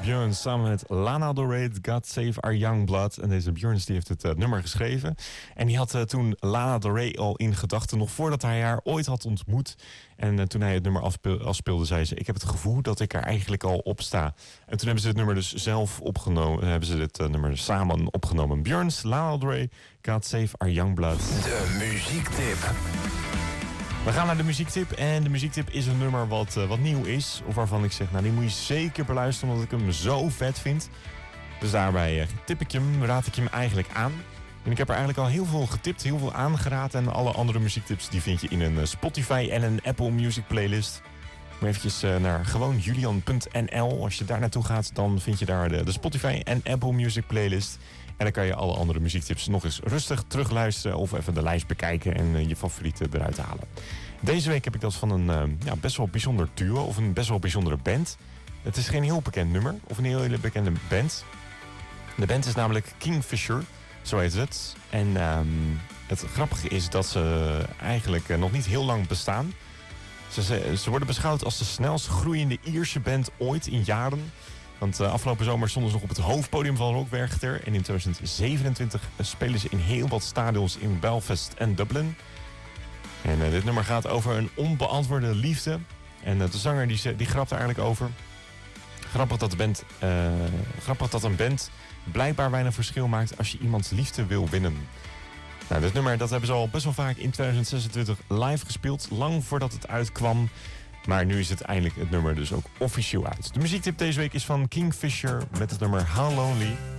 Björn samen met Lana Del Rey, God Save Our Young Blood. En deze Björns die heeft het nummer geschreven. En die had toen Lana Del Rey al in gedachten, nog voordat hij haar ooit had ontmoet. En toen hij het nummer afspeelde, zei ze: ik heb het gevoel dat ik er eigenlijk al op sta. En toen hebben ze het nummer dus zelf opgenomen. Hebben ze dit nummer samen opgenomen. Björns, Lana Del Rey, God Save Our Young Blood. De muziektip. We gaan naar de muziektip. En de muziektip is een nummer wat nieuw is. Of waarvan ik zeg, nou die moet je zeker beluisteren, omdat ik hem zo vet vind. Dus daarbij tip ik hem, raad ik hem eigenlijk aan. En ik heb er eigenlijk al heel veel getipt, heel veel aangeraad. En alle andere muziektips die vind je in een Spotify en een Apple Music playlist. Maar eventjes naar gewoon julian.nl. Als je daar naartoe gaat, dan vind je daar de Spotify en Apple Music playlist. En dan kan je alle andere muziektips nog eens rustig terugluisteren of even de lijst bekijken en je favorieten eruit halen. Deze week heb ik dat van een best wel bijzonder duo of een best wel bijzondere band. Het is geen heel bekend nummer of een hele bekende band. De band is namelijk Kingfisher, zo heet het. En het grappige is dat ze eigenlijk nog niet heel lang bestaan. Ze worden beschouwd als de snelst groeiende Ierse band ooit in jaren. Want afgelopen zomer stonden ze nog op het hoofdpodium van Rock Werchter. En in 2027 spelen ze in heel wat stadions in Belfast en Dublin. En dit nummer gaat over een onbeantwoorde liefde. En de zanger die grapt er eigenlijk over. Grappig dat een band blijkbaar weinig verschil maakt als je iemands liefde wil winnen. Nou, dit nummer dat hebben ze al best wel vaak in 2026 live gespeeld. Lang voordat het uitkwam. Maar nu is het eindelijk het nummer dus ook officieel uit. De muziektip deze week is van Kingfisher met het nummer How Lonely.